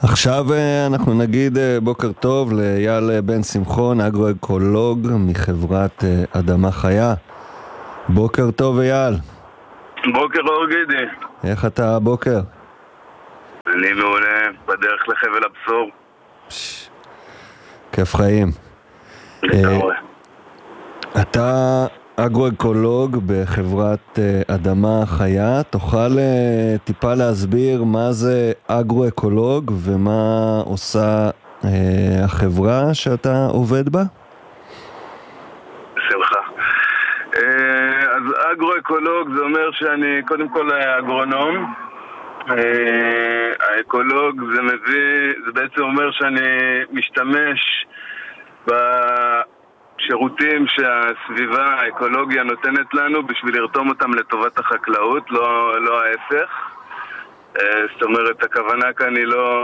עכשיו אנחנו נגיד בוקר טוב לאייל בן שמחון, אגרו-אקולוג מחברת אדמה חיה. בוקר טוב אייל. בוקר אור גידי. איך אתה הבוקר? אני מעולה, בדרך לחבל הבשור. כיף חיים. אתה אגרו-אקולוג בחברת אדמה חיה. תוכל טיפה להסביר מה זה אגרו-אקולוג ומה עושה החברה שאתה עובד בה? שמחה. אז אגרו-אקולוג זה אומר שאני קודם כל אגרונום. האקולוג זה בעצם אומר שאני משתמש בשירותים שהסביבה, האקולוגיה נותנת לנו בשביל לרתום אותם לטובת החקלאות, לא ההפך. זאת אומרת, הכוונה כאן היא לא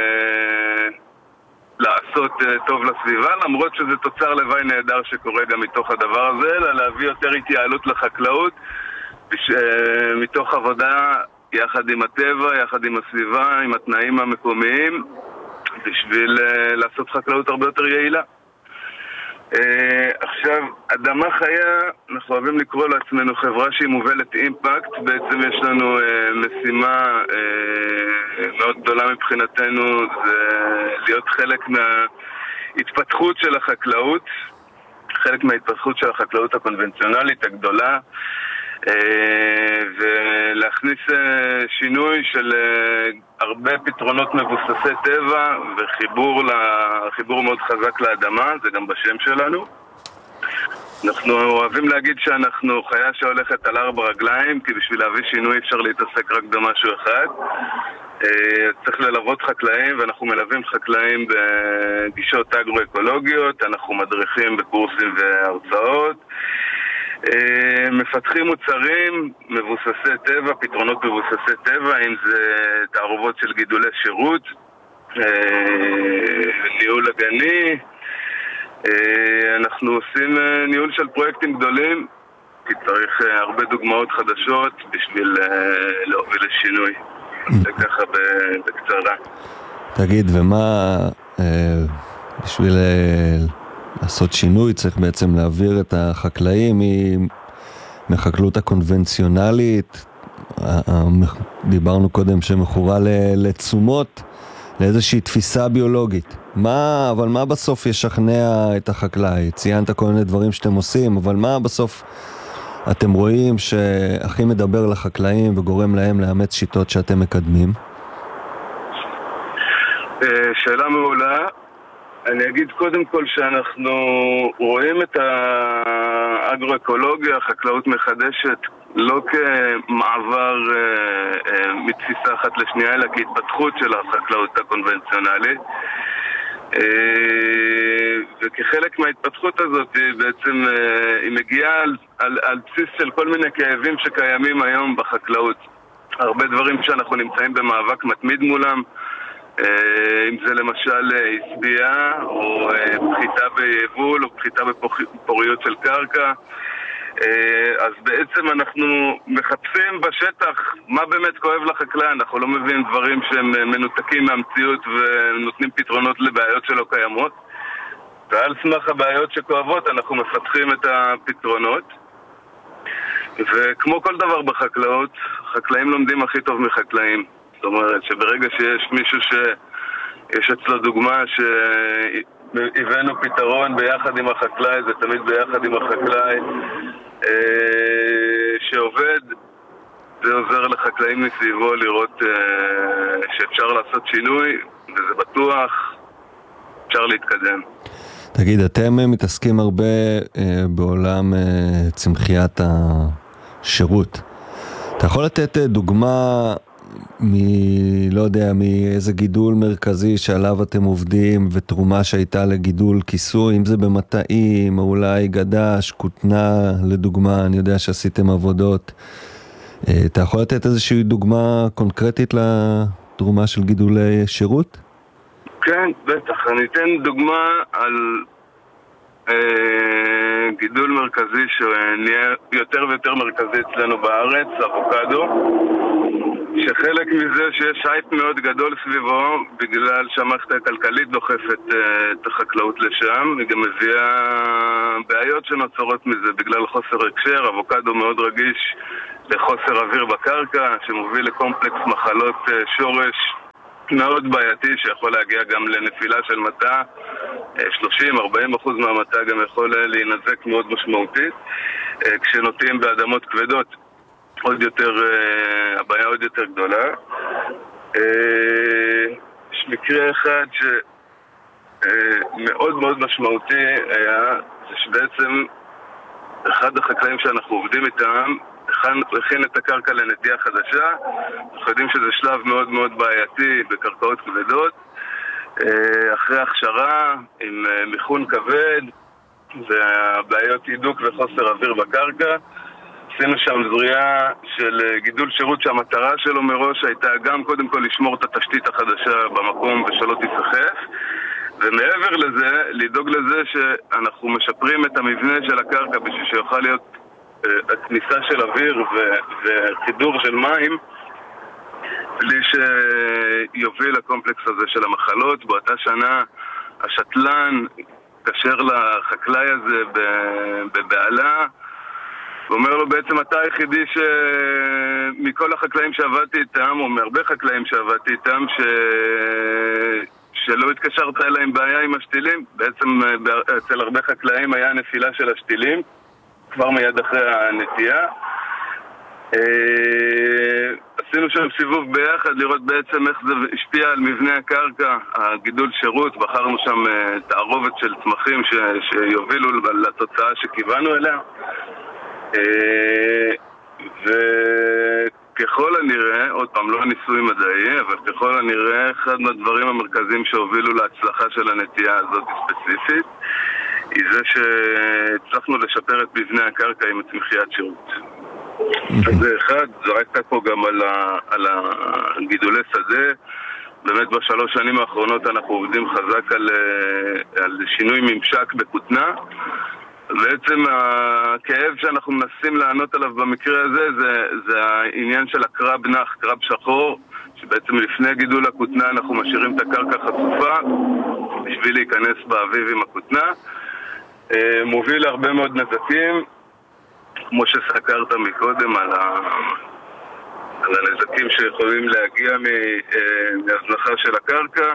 לעשות טוב לסביבה, למרות שזה תוצר לוואי נהדר שקורה גם מתוך הדבר הזה, אלא להביא יותר התייעלות לחקלאות מתוך עבודה יחד עם הטבע, יחד עם הסביבה, עם התנאים המקומיים, בשביל לעשות חקלאות הרבה יותר יעילה. עכשיו, אדמה חיה, אנחנו אוהבים לקרוא לעצמנו חברה שהיא מובלת אימפקט. בעצם יש לנו משימה מאוד גדולה מבחינתנו, זה להיות חלק מההתפתחות של החקלאות, חלק מההתפתחות של החקלאות הקונבנציונלית הגדולה, ולהכניס שינוי של הרבה פתרונות מבוססי טבע וחיבור מאוד חזק לאדמה, זה גם בשם שלנו. אנחנו אוהבים להגיד שאנחנו חיה שהולכת על 4 רגליים, כי בשביל להביא שינוי אפשר להתעסק רק במשהו אחד. צריך ללוות חקלאים, ואנחנו מלווים חקלאים בגישות אגרו-אקולוגיות, אנחנו מדריכים בקורסים והרצאות, מפתחים מוצרים מבוססי טבע, פתרונות מבוססי טבע, אם זה תערובות של גידולי שירות, ניהול אגני. אנחנו עושים ניהול של פרויקטים גדולים, כי צריך הרבה דוגמאות חדשות בשביל להוביל לשינוי. זה ככה בקצרה. תגיד, ומה בשביל לעשות שינוי צריך בעצם להעביר את החקלאים מחקלאות הקונבנציונלית, דיברנו קודם שמכורה לתשומות, לאיזושהי תפיסה ביולוגית. אבל מה בסוף ישכנע את החקלאי? ציינת כל מיני דברים שאתם עושים, אבל מה בסוף אתם רואים שהכי מדבר לחקלאים וגורם להם לאמץ שיטות שאתם מקדמים? שאלה מעולה. אני אגיד קודם כל שאנחנו רואים את האגרו-אקולוגיה, החקלאות מחדשת, לא כמעבר מתפיסה אחת לשנייה, אלא כהתפתחות של החקלאות הקונבנציונלית. וכחלק מההתפתחות הזאת בעצם היא מגיעה על בסיס של כל מיני כאבים שקיימים היום בחקלאות. הרבה דברים שאנחנו נמצאים במאבק מתמיד מולם, אם זה למשל הסביעה או פחיתה ביבול או פחיתה בפוריות של קרקע. אז בעצם אנחנו מחפשים בשטח מה באמת כואב לחקלאי. אנחנו לא מביאים דברים שהם מנותקים מהמציאות ונותנים פתרונות לבעיות שלא קיימות, ועל סמך הבעיות שכואבות אנחנו מפתחים את הפתרונות. וכמו כל דבר בחקלאות, חקלאים לומדים הכי טוב מחקלאים. זאת אומרת שברגע שיש מישהו שיש אצלו דוגמה שהבאנו פתרון ביחד עם החקלאי, זה תמיד ביחד עם החקלאי שעובד, זה עוזר לחקלאים מסביבו לראות שאפשר לעשות שינוי, וזה בטוח, אפשר להתקדם. תגיד, אתם מתעסקים הרבה בעולם צמחיית השירות. אתה יכול לתת דוגמה לא יודע, מאיזה גידול מרכזי שעליו אתם עובדים ותרומה שהייתה לגידול כיסוי, אם זה במטעים, או אולי גדש, כותנה, לדוגמה, אני יודע שעשיתם עבודות. אתה יכול לתת איזושהי דוגמה קונקרטית לתרומה של גידולי שירות? כן, בטח. אני אתן דוגמה על גידול מרכזי שנהיה יותר ויותר מרכזי אצלנו בארץ, אבוקדו. שחלק מזה שיש הייפ מאוד גדול סביבו בגלל שהמערכת הכלכלית דוחפת את החקלאות לשם. היא גם מביאה בעיות שנוצרות מזה בגלל חוסר הקשר. אבוקדו מאוד רגיש לחוסר אוויר בקרקע שמוביל לקומפלקס מחלות שורש מאוד בעייתי שיכול להגיע גם לנפילה של מטע. 30-40% מהמטע גם יכול להינזק מאוד משמעותית כשנוטעים באדמות כבדות. עוד יותר, הבעיה עוד יותר גדולה. יש מקרה אחד שמאוד מאוד משמעותי היה, זה שבעצם אחד החקלאים שאנחנו עובדים איתם הכין את הקרקע לנטייה חדשה. אנחנו יודעים שזה שלב מאוד מאוד בעייתי בקרקעות כבדות. אחרי הכשרה עם מיכון כבד והבעיות הידוק וחוסר אוויר בקרקע, עשינו שם זריעה של גידול שירות שהמטרה שלו מראש הייתה גם קודם כל לשמור את התשתית החדשה במקום ושלא תיסחף, ומעבר לזה לדאוג לזה שאנחנו משפרים את המבנה של הקרקע בשביל שיוכל להיות הכניסה של אוויר וחידור של מים בלי שיוביל לקומפלקס הזה של המחלות. באותה שנה השתלן קשר לחקלאי הזה בבעלה ואומר לו בעצם אתה היחידי מכל החקלאים שעבדתי איתם או מהרבה חקלאים שעבדתי איתם שלא התקשרת אליי עם בעיה עם השתילים. בעצם אצל הרבה חקלאים היה נפילה של השתילים כבר מיד אחרי הנטייה. עשינו שם סיבוב ביחד לראות בעצם איך זה השפיע על מבנה הקרקע, הגידול שירות. בחרנו שם תערובת של צמחים שיובילו לתוצאה שכיוונו אליה. וככל הנראה, עוד פעם לא ניסוי מדעי, אבל ככל הנראה אחד מהדברים המרכזיים שהובילו להצלחה של הנטייה הזאת ספציפית היא זה שהצלחנו לשפר את מבנה הקרקע עם צמחיית שירות. זה אחד, זרקת פה גם על הגידולי שדה. באמת בשלוש שנים האחרונות אנחנו עובדים חזק על שינוי ממשק בכותנה. בעצם הכאב שאנחנו מנסים לענות עליו במקרה הזה זה העניין של הקרב נח, קרב שחור, שבעצם לפני גידול הכותנה אנחנו משאירים את הקרקע חשופה בשביל להיכנס באביב עם הכותנה. מוביל להרבה מאוד נזקים, כמו שסקרת מקודם על הנזקים שיכולים להגיע מהזנחה של הקרקע.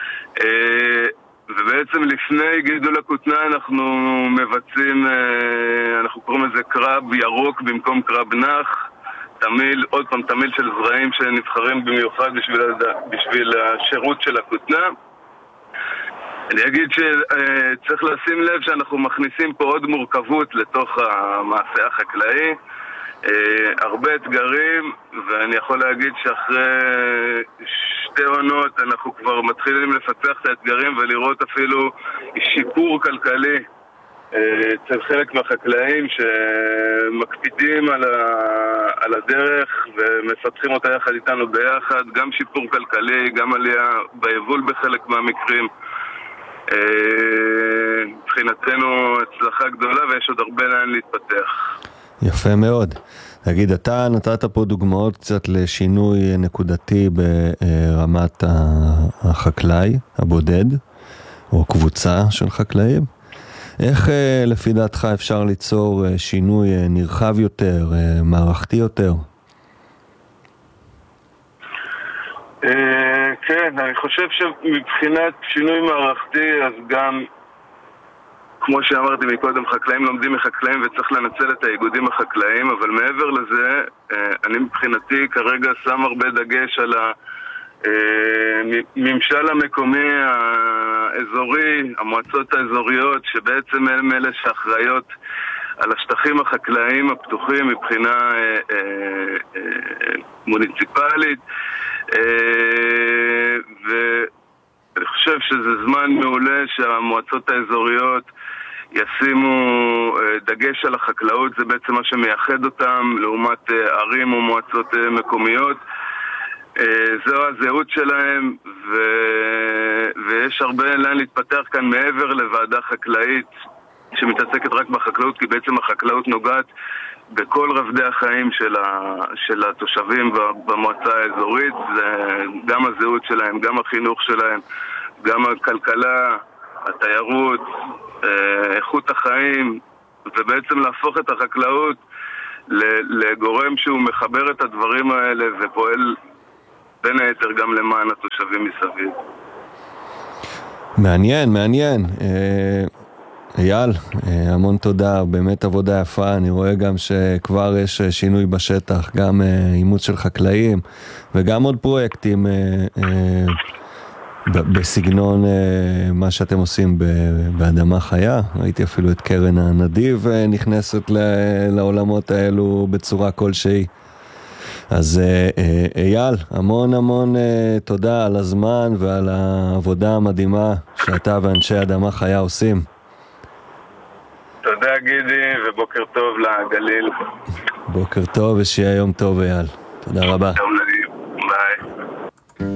ובעצם לפני גידול הכותנה אנחנו מבצעים, אנחנו קוראים לזה קרב ירוק במקום קרב נח, תמיל, עוד פעם תמיל של זרעים שנבחרים במיוחד בשביל השירות של הכותנה. אני אגיד שצריך לשים לב שאנחנו מכניסים פה עוד מורכבות לתוך המעשה החקלאי, הרבה אתגרים, ואני יכול להגיד שאחרי שתי עונות אנחנו כבר מתחילים לפתח את האתגרים ולראות אפילו שיפור כלכלי אצל חלק מהחקלאים שמקפידים על הדרך ומפתחים אותה יחד איתנו ביחד, גם שיפור כלכלי, גם עלייה ביבול בחלק מהמקרים. מבחינתנו הצלחה גדולה ויש עוד הרבה לאן להתפתח. יפה מאוד. תגיד, אתה נתת פה דוגמאות קצת לשינוי נקודתי ברמת החקלאי הבודד או קבוצה של חקלאים. איך לפי דעתך אפשר ליצור שינוי נרחב יותר, מערכתי יותר? כן, אני חושב שמבחינת שינוי מערכתי, אז גם, כמו שאמרתי מקודם, חקלאים לומדים מחקלאים וצריך לנצל את האיגודים החקלאיים, אבל מעבר לזה, אני מבחינתי כרגע שם הרבה דגש על הממשל המקומי האזורי, המועצות האזוריות, שבעצם הם אלה שאחראיות על השטחים החקלאיים הפתוחים מבחינה מוניציפלית, ואני חושב שזה זמן מעולה שהמועצות האזוריות ישימו דגש על החקלאות. זה בעצם מה שמייחד אותם לעומת ערים או מועצות מקומיות. זו הזהות שלהם, ויש הרבה לאן להתפתח כאן מעבר לוועדה חקלאית שמתעסקת רק בחקלאות, כי בעצם החקלאות נוגעת בכל רבדי החיים של התושבים במועצה האזורית. זה גם הזהות שלהם, גם החינוך שלהם, גם הכלכלה, התיירות, איכות החיים, ובעצם להפוך את החקלאות לגורם שהוא מחבר את הדברים האלה ופועל בין היתר גם למען התושבים מסביב. מעניין, מעניין. אייל, המון תודה, באמת עבודה יפה. אני רואה גם שכבר יש שינוי בשטח, גם אימוץ של חקלאים וגם עוד פרויקטים בסגנון מה שאתם עושים באדמה חיה. ראיתי אפילו את קרן הנדיב נכנסת לעולמות האלו בצורה כלשהי. אז אייל, המון המון תודה על הזמן ועל העבודה המדהימה שאתה ואנשי אדמה חיה עושים. תודה גידי, ובוקר טוב לגליל. בוקר טוב ושיהיה יום טוב אייל. תודה רבה.